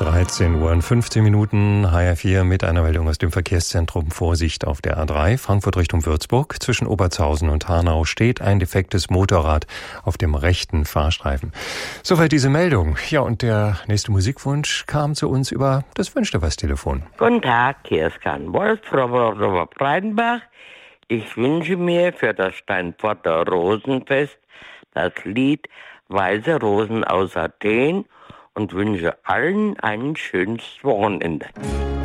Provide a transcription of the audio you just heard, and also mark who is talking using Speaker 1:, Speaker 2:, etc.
Speaker 1: 13 Uhr und 15 Minuten, HR4 mit einer Meldung aus dem Verkehrszentrum. Vorsicht auf der A3, Frankfurt Richtung Würzburg. Zwischen Obertshausen und Hanau steht ein defektes Motorrad auf dem rechten Fahrstreifen. Soweit diese Meldung. Ja, und der nächste Musikwunsch kam zu uns über das Wünschte-was-Telefon.
Speaker 2: Guten Tag, hier ist Karl Wolf, Frau Breitenbach. Ich wünsche mir für das Steinforter Rosenfest das Lied Weiße Rosen aus Athen und wünsche allen ein schönes Wochenende.